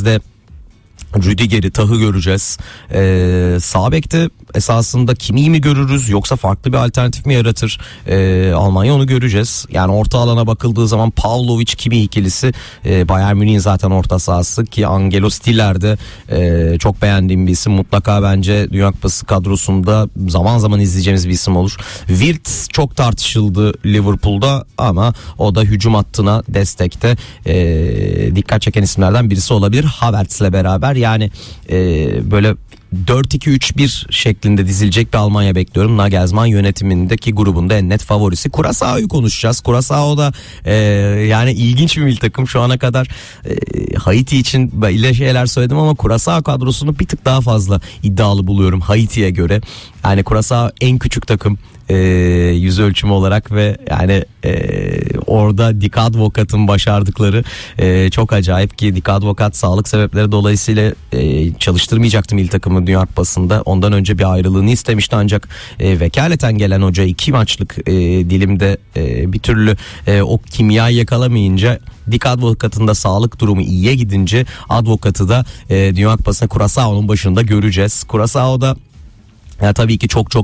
ligimizde Rüdiger'i, Tah'ı göreceğiz. Sağ bekte esasında kimi mi görürüz yoksa farklı bir alternatif mi yaratır Almanya, onu göreceğiz. Yani orta alana bakıldığı zaman Pavlovic Kimi ikilisi, Bayern Münih'in zaten orta sahası ki Angelo Stiller de çok beğendiğim bir isim. Mutlaka bence Dünya Kupası kadrosunda zaman zaman izleyeceğimiz bir isim olur. Wirtz çok tartışıldı Liverpool'da ama o da hücum hattına destekte dikkat çeken isimlerden birisi olabilir Havertz'le beraber. Yani böyle 4-2-3-1 şeklinde dizilecek bir Almanya bekliyorum. Nagelsmann yönetimindeki grubunda en net favorisi. Curaçao'yu konuşacağız. Curaçao da yani ilginç bir milli takım. Şu ana kadar Haiti için böyle şeyler söyledim ama Curaçao kadrosunu bir tık daha fazla iddialı buluyorum Haiti'ye göre. Yani Curaçao en küçük takım yüz ölçümü olarak ve yani orada Dick Advocat'ın başardıkları çok acayip ki Dick Advocat sağlık sebepleri dolayısıyla çalıştırmayacaktı milli takımı Dünya Kupası'nda. Ondan önce bir ayrılığını istemişti ancak vekaleten gelen hoca 2 maçlık dilimde bir türlü o kimyayı yakalamayınca Dick Advocat'ın da sağlık durumu iyiye gidince Advocat'ı da Dünya Kupası'nda Curaçao'nun başında göreceğiz. Curaçao'da ya tabii ki çok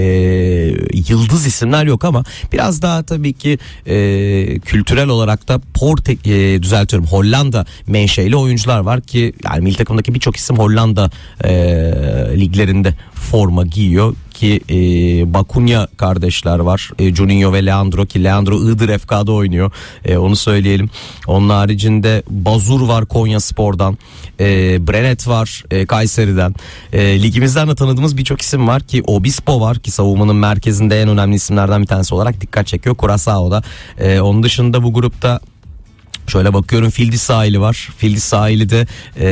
yıldız isimler yok ama biraz daha tabii ki kültürel olarak da Hollanda menşeli oyuncular var ki yani milli takımdaki birçok isim Hollanda liglerinde forma giyiyor ki Bakunya kardeşler var, Juninho ve Leandro ki Leandro Iğdır FK'da oynuyor, onu söyleyelim. Onun haricinde Bazur var Konyaspor'dan, Brenet var Kayseri'den, ligimizden de tanıdığımız birçok isim var ki Obispo var ki savunmanın merkezinde en önemli isimlerden bir tanesi olarak dikkat çekiyor Curaçao'da. Onun dışında bu grupta şöyle bakıyorum, Fildiz sahili var. Fildiz sahili de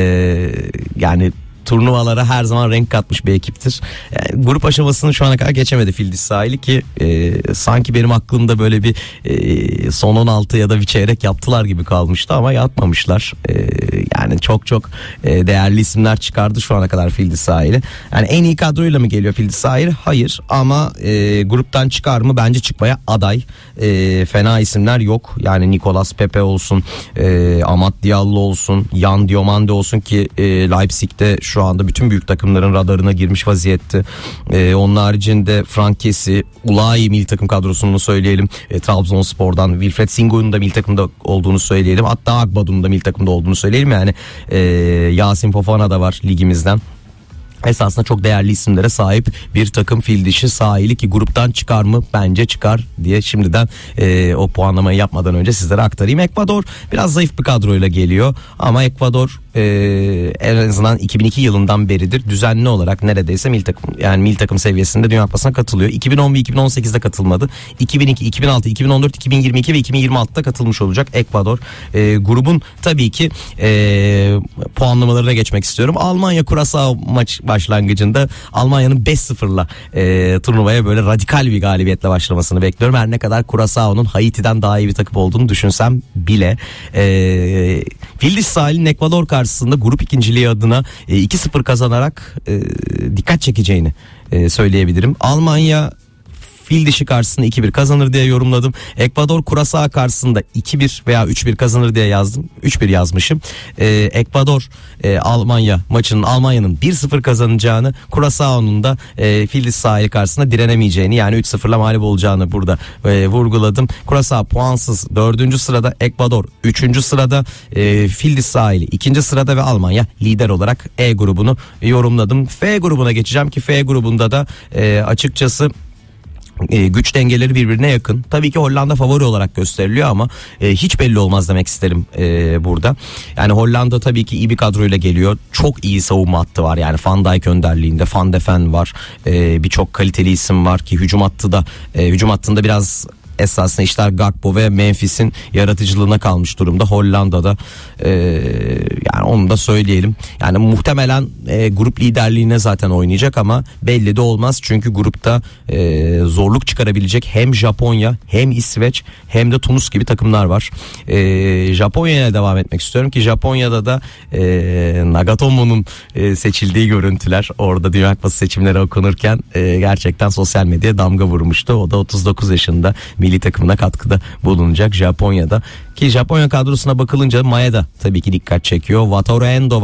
yani turnuvalara her zaman renk katmış bir ekiptir. Yani grup aşamasını şu ana kadar geçemedi Fildiz sahili ki sanki benim aklımda böyle bir son 16 ya da bir çeyrek yaptılar gibi kalmıştı ama yapmamışlar. Yani çok değerli isimler çıkardı şu ana kadar Fildiz sahili. Yani en iyi kadroyla mı geliyor Fildiz sahili? Hayır ama gruptan çıkar mı? Bence çıkmaya aday. Fena isimler yok. Yani Nicolas Pepe olsun, Amad Diallo olsun, Yan Diomande olsun ki Leipzig'te şu anda bütün büyük takımların radarına girmiş vaziyette. Onun haricinde Frankesi, Ulayi milli takım kadrosunu söyleyelim. Trabzonspor'dan Wilfried Singo'nun da milli takımda olduğunu söyleyelim. Hatta Agbadu'nun da milli takımda olduğunu söyleyelim. Yani Yasin Fofana da var ligimizden. Esasında çok değerli isimlere sahip bir takım fil dişi sahili ki gruptan çıkar mı? Bence çıkar diye şimdiden o puanlamayı yapmadan önce sizlere aktarayım. Ekvador biraz zayıf bir kadroyla geliyor ama Ekvador en azından 2002 yılından beridir düzenli olarak neredeyse milli takım seviyesinde Dünya Kupası'na katılıyor. 2010 ve 2018'de katılmadı. 2002, 2006, 2014, 2022 ve 2026'da katılmış olacak Ekvador. Grubun tabii ki puanlamalarına geçmek istiyorum. Almanya Curaçao maç başlangıcında Almanya'nın 5-0'la turnuvaya böyle radikal bir galibiyetle başlamasını bekliyorum. Her ne kadar Curaçao'nun Haiti'den daha iyi bir takım olduğunu düşünsem bile. Fildiz sahilinin Ekvador karşısında grup ikinciliği adına 2-0 kazanarak dikkat çekeceğini söyleyebilirim. Almanya fil dişi karşısında 2-1 kazanır diye yorumladım. Ekvador Curaçao karşısında 2-1 veya 3-1 kazanır diye yazdım. 3-1 yazmışım. Ekvador Almanya maçının Almanya'nın 1-0 kazanacağını, Curaçao'nun da Fildiz sahili karşısında direnemeyeceğini yani 3-0'la mağlup olacağını burada vurguladım. Curaçao puansız 4. sırada, Ekvador 3. sırada, Fildiz sahili 2. sırada ve Almanya lider olarak E grubunu yorumladım. F grubuna geçeceğim ki F grubunda da açıkçası güç dengeleri birbirine yakın. Tabii ki Hollanda favori olarak gösteriliyor ama hiç belli olmaz demek isterim burada. Yani Hollanda tabii ki iyi bir kadroyla geliyor. Çok iyi savunma hattı var. Yani Van Dijk önderliğinde Van de Ven var. Birçok kaliteli isim var ki hücum hattında biraz esasında işler Gakpo ve Memphis'in yaratıcılığına kalmış durumda Hollanda'da. Yani onu da söyleyelim. Yani muhtemelen grup liderliğine zaten oynayacak ama belli de olmaz. Çünkü grupta zorluk çıkarabilecek hem Japonya hem İsveç hem de Tunus gibi takımlar var. Japonya'ya devam etmek istiyorum ki Japonya'da da Nagatomo'nun seçildiği görüntüler orada Dünya Kupası seçimleri okunurken gerçekten sosyal medyaya damga vurmuştu. O da 39 yaşında milli takımına katkıda bulunacak Japonya'da. Ki Japonya kadrosuna bakılınca Maeda tabii ki dikkat çekiyor. Wataru Endo